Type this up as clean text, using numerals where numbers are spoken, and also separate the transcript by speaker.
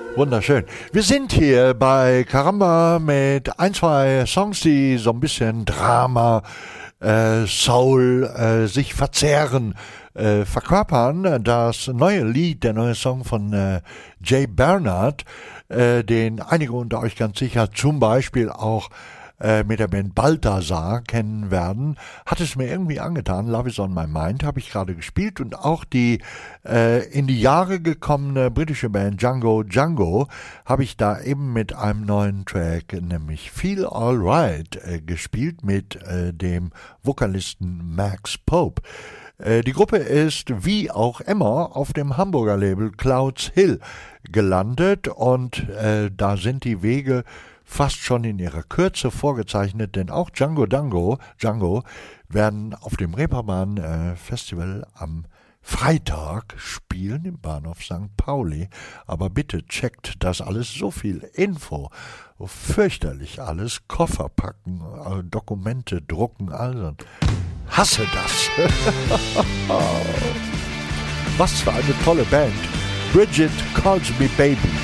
Speaker 1: Wunderschön. Wir sind hier bei Caramba mit ein, zwei Songs, die so ein bisschen Drama, Soul, sich verzehren, verkörpern. Das neue Lied, der neue Song von Jay Bernard, den einige unter euch ganz sicher zum Beispiel auch mit der Band Balthasar kennen werden, hat es mir irgendwie angetan. Love is on my mind habe ich gerade gespielt und auch die in die Jahre gekommene britische Band Django Django habe ich da eben mit einem neuen Track, nämlich Feel Alright, gespielt mit dem Vokalisten Max Pope. Die Gruppe ist wie auch immer auf dem Hamburger Label Clouds Hill gelandet und da sind die Wege fast schon in ihrer Kürze vorgezeichnet, denn auch Django werden auf dem Reeperbahn Festival am Freitag spielen im Bahnhof St. Pauli. Aber bitte checkt das alles, so viel Info, fürchterlich alles, Koffer packen, Dokumente drucken, also hasse das. Was für eine tolle Band. Bridget Calls Me Baby.